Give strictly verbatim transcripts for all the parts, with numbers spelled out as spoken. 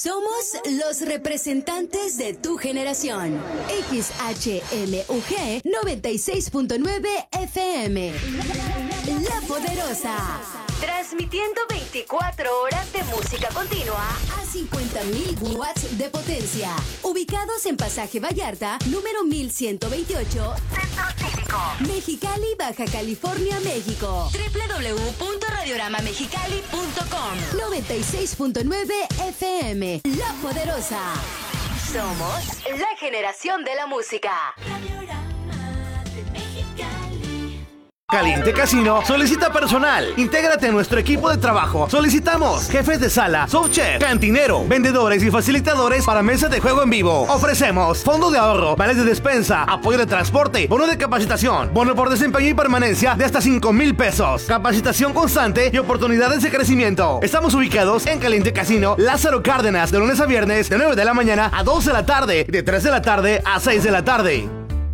Somos los representantes de tu generación. X H M U G noventa y seis punto nueve F M. La Poderosa. Transmitiendo veinticuatro horas de música continua a cincuenta mil watts de potencia. Ubicados en Pasaje Vallarta, número mil ciento veintiocho, Centro Cívico, Mexicali, Baja California, México. doble u doble u doble u punto radiorama mexicali punto com. noventa y seis punto nueve F M. La Poderosa. Somos la generación de la música. Caliente Casino solicita personal. Intégrate a nuestro equipo de trabajo. Solicitamos jefes de sala, subchef, cantinero, vendedores y facilitadores para mesas de juego en vivo. Ofrecemos fondo de ahorro, vales de despensa, apoyo de transporte, bono de capacitación, bono por desempeño y permanencia de hasta cinco mil pesos, capacitación constante y oportunidades de crecimiento. Estamos ubicados en Caliente Casino, Lázaro Cárdenas, de lunes a viernes, de nueve de la mañana a dos de la tarde, de tres de la tarde a seis de la tarde.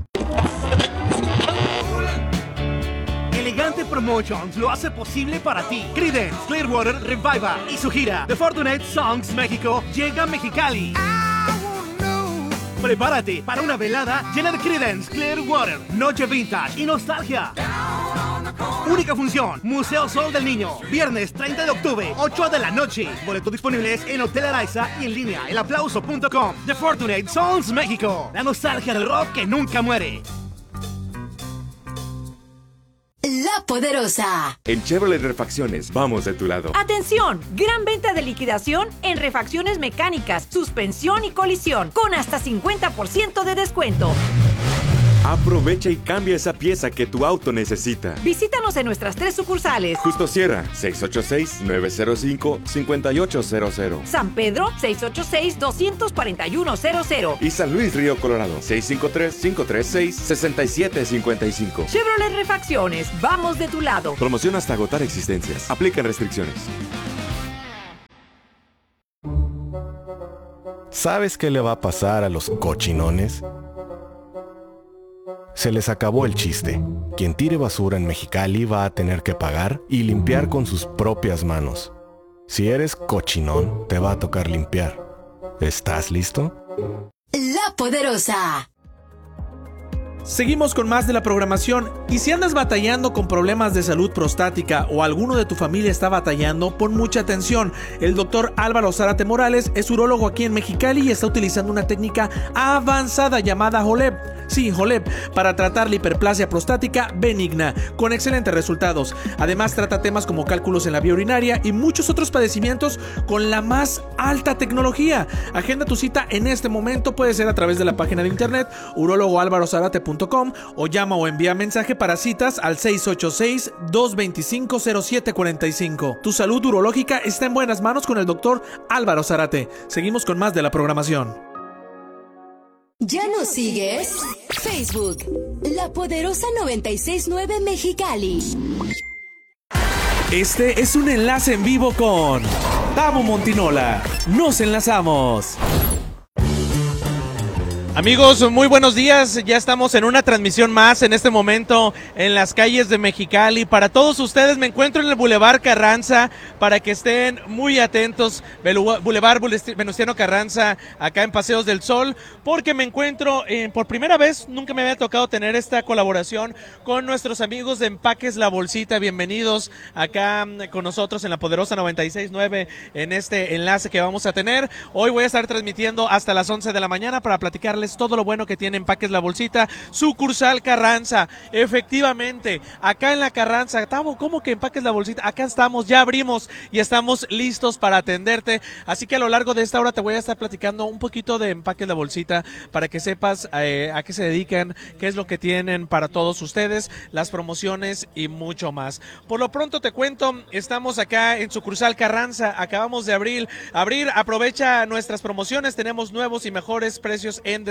Elegante Promotions lo hace posible para ti. Creedence Clearwater Revival y su gira The Fortunate Songs México llega a Mexicali. Prepárate para una velada llena de Creedence Clearwater, noche vintage y nostalgia. Única función, Museo Sol del Niño, viernes treinta de octubre, ocho de la noche. Boletos disponibles en Hotel Araiza y en línea el aplauso punto com. The Fortunate Songs México, la nostalgia del rock que nunca muere. La Poderosa. En Chevrolet Refacciones, vamos de tu lado. ¡Atención! Gran venta de liquidación en refacciones mecánicas, suspensión y colisión, con hasta cincuenta por ciento de descuento. Aprovecha y cambia esa pieza que tu auto necesita. Visítanos en nuestras tres sucursales. Justo Sierra, seis ocho seis, nueve cero cinco, cinco ocho cero cero. San Pedro, seis ocho seis, dos cuatro uno cero cero. Y San Luis Río Colorado, seis cinco tres, cinco tres seis, seis siete cinco cinco. Chevrolet Refacciones, vamos de tu lado. Promoción hasta agotar existencias. Aplican restricciones. ¿Sabes qué le va a pasar a los cochinones? Se les acabó el chiste. Quien tire basura en Mexicali va a tener que pagar y limpiar con sus propias manos. Si eres cochinón, te va a tocar limpiar. ¿Estás listo? La Poderosa. Seguimos con más de la programación y si andas batallando con problemas de salud prostática o alguno de tu familia está batallando, pon mucha atención. El doctor Álvaro Zárate Morales es urólogo aquí en Mexicali y está utilizando una técnica avanzada llamada Jolep. Sí, Jolep, para tratar la hiperplasia prostática benigna, con excelentes resultados. Además trata temas como cálculos en la vía urinaria y muchos otros padecimientos con la más alta tecnología. Agenda tu cita en este momento, puede ser a través de la página de internet urólogo álvaro zárate punto com o llama o envía mensaje para citas al seis ocho seis, dos dos cinco, cero siete cuatro cinco. Tu salud urológica está en buenas manos con el doctor Álvaro Zárate. Seguimos con más de la programación. ¿Ya nos sigues? Facebook, La Poderosa noventa y seis punto nueve Mexicali. Este es un enlace en vivo con Tabo Montinola. Nos enlazamos. Amigos, muy buenos días. Ya estamos en una transmisión más en este momento en las calles de Mexicali. Para todos ustedes me encuentro en el Boulevard Carranza para que estén muy atentos. Boulevard Venustiano Carranza, acá en Paseos del Sol, porque me encuentro eh, por primera vez, nunca me había tocado tener esta colaboración con nuestros amigos de Empaques La Bolsita. Bienvenidos acá con nosotros en La Poderosa noventa y seis punto nueve en este enlace que vamos a tener. Hoy voy a estar transmitiendo hasta las once de la mañana para platicarles todo lo bueno que tiene Empaques La Bolsita, sucursal Carranza. Efectivamente, acá en la Carranza, Tavo, ¿cómo que Empaques La Bolsita? Acá estamos, ya abrimos y estamos listos para atenderte, así que a lo largo de esta hora te voy a estar platicando un poquito de Empaques La Bolsita para que sepas eh, a qué se dedican, qué es lo que tienen para todos ustedes, las promociones y mucho más. Por lo pronto te cuento, estamos acá en sucursal Carranza, acabamos de abrir, abrir, aprovecha nuestras promociones, tenemos nuevos y mejores precios en descuento.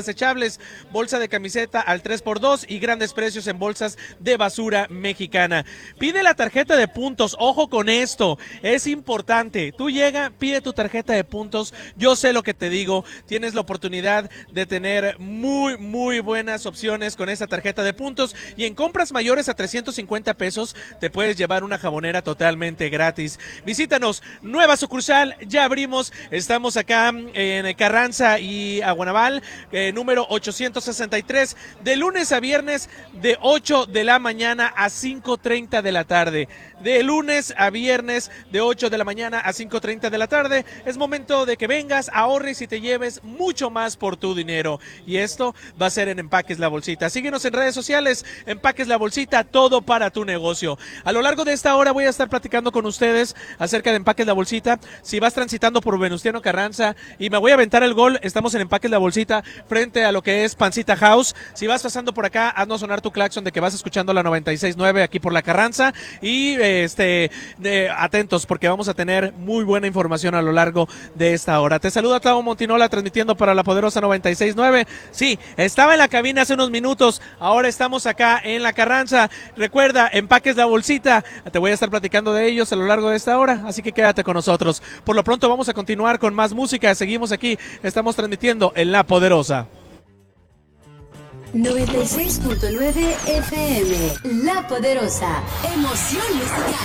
desechables, bolsa de camiseta al tres por dos y grandes precios en bolsas de basura mexicana. Pide la tarjeta de puntos, ojo con esto, es importante. Tú llega, pide tu tarjeta de puntos, yo sé lo que te digo, tienes la oportunidad de tener muy, muy buenas opciones con esta tarjeta de puntos y en compras mayores a trescientos cincuenta pesos te puedes llevar una jabonera totalmente gratis. Visítanos, nueva sucursal, ya abrimos, estamos acá en Carranza y Aguanaval, eh, número ochocientos sesenta y tres, de lunes a viernes de ocho de la mañana a cinco treinta de la tarde. De lunes a viernes de ocho de la mañana a cinco treinta de la tarde. Es momento de que vengas, ahorres y te lleves mucho más por tu dinero. Y esto va a ser en Empaques La Bolsita. Síguenos en redes sociales, Empaques La Bolsita, todo para tu negocio. A lo largo de esta hora voy a estar platicando con ustedes acerca de Empaques La Bolsita. Si vas transitando por Venustiano Carranza y me voy a aventar el gol, estamos en Empaques La Bolsita frente a lo que es Pancita House. Si vas pasando por acá, haznos sonar tu claxon de que vas escuchando la noventa y seis punto nueve aquí por la Carranza y este eh, atentos porque vamos a tener muy buena información a lo largo de esta hora. Te saluda Tavo Montinola transmitiendo para la poderosa noventa y seis punto nueve. Sí, estaba en la cabina hace unos minutos, ahora estamos acá en la Carranza. Recuerda, Empaques La Bolsita, te voy a estar platicando de ellos a lo largo de esta hora, así que quédate con nosotros. Por lo pronto vamos a continuar con más música, seguimos aquí, estamos transmitiendo en La Poderosa. noventa y seis punto nueve F M, La Poderosa, emoción musical.